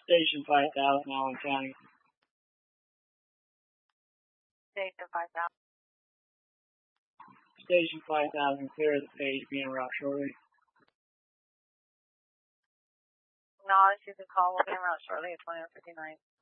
Station 5000, Allen County. Station 5000. Station 5000, clear the page, being route shortly. Acknowledge you can call, will be en route shortly at 2159.